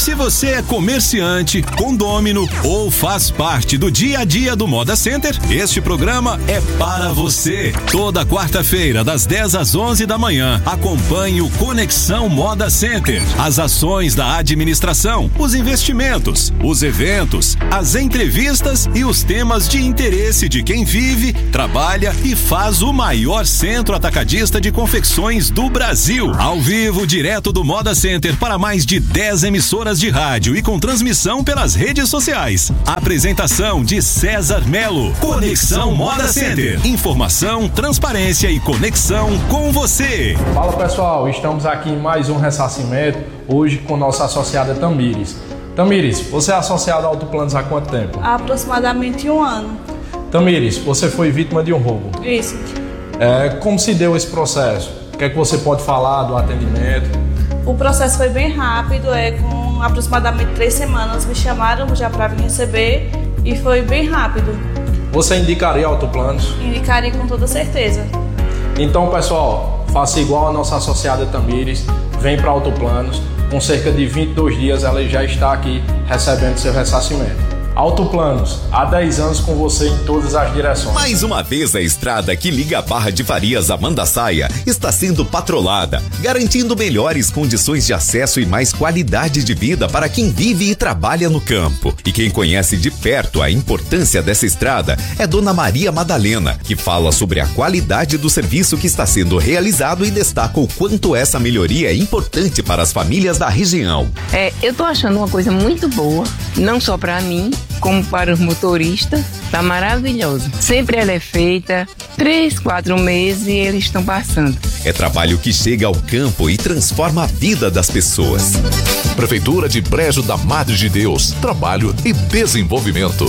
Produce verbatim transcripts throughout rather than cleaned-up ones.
Se você é comerciante, condômino ou faz parte do dia a dia do Moda Center, este programa é para você. Toda quarta-feira, das dez às onze da manhã, acompanhe o Conexão Moda Center. As ações da administração, os investimentos, os eventos, as entrevistas e os temas de interesse de quem vive, trabalha e faz o maior centro atacadista de confecções do Brasil. Ao vivo, direto do Moda Center para mais de dez emissoras de rádio e com transmissão pelas redes sociais. Apresentação de César Melo. Conexão Moda Center. Informação, transparência e conexão com você. Fala pessoal, estamos aqui em mais um ressarcimento, hoje com nossa associada Tamires. Tamires, você é associada ao Autoplanos há quanto tempo? Há aproximadamente um ano. Tamires, você foi vítima de um roubo. Isso. É, como se deu esse processo? O que é que você pode falar do atendimento? O processo foi bem rápido, é, com aproximadamente três semanas me chamaram já para vir receber e foi bem rápido. Você indicaria Autoplanos? Indicaria com toda certeza. Então pessoal, faça igual a nossa associada Tamires, vem para Autoplanos, com cerca de vinte e dois dias ela já está aqui recebendo seu ressarcimento. Autoplanos, há dez anos com você em todas as direções. Mais uma vez a estrada que liga a Barra de Farias a Mandaçaia está sendo patrolada, garantindo melhores condições de acesso e mais qualidade de vida para quem vive e trabalha no campo. E quem conhece de perto a importância dessa estrada é Dona Maria Madalena, que fala sobre a qualidade do serviço que está sendo realizado e destaca o quanto essa melhoria é importante para as famílias da região. É, eu tô achando uma coisa muito boa, não só para mim, como para os motoristas, tá maravilhoso. Sempre ela é feita, três, quatro meses e eles estão passando. É trabalho que chega ao campo e transforma a vida das pessoas. Prefeitura de Brejo da Madre de Deus, trabalho e desenvolvimento.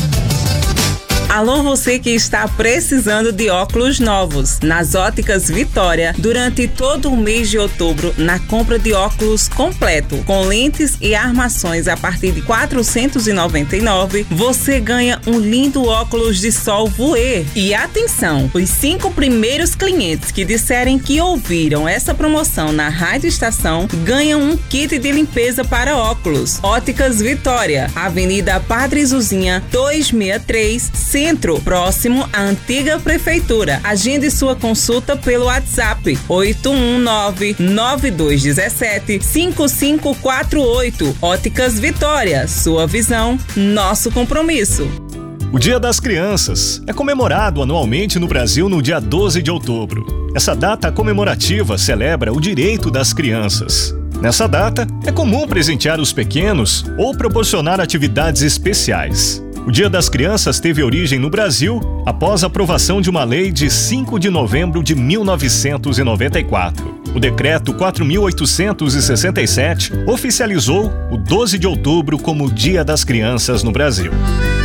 Alô, você que está precisando de óculos novos. Nas Óticas Vitória, durante todo o mês de outubro, na compra de óculos completo, com lentes e armações a partir de quatrocentos e noventa e nove reais, você ganha um lindo óculos de sol Voer. E atenção, os cinco primeiros clientes que disserem que ouviram essa promoção na Rádio Estação ganham um kit de limpeza para óculos. Óticas Vitória, Avenida Padre Zuzinha, duzentos e sessenta e três, Centro, próximo à antiga prefeitura. Agende sua consulta pelo WhatsApp oito um nove, nove dois um sete, cinco cinco quatro oito. Óticas Vitória, sua visão, nosso compromisso. O Dia das Crianças é comemorado anualmente no Brasil no dia doze de outubro. Essa data comemorativa celebra o direito das crianças. Nessa data, é comum presentear os pequenos ou proporcionar atividades especiais. O Dia das Crianças teve origem no Brasil após a aprovação de uma lei de cinco de novembro de mil novecentos e noventa e quatro. O Decreto quatro mil oitocentos e sessenta e sete oficializou o doze de outubro como Dia das Crianças no Brasil.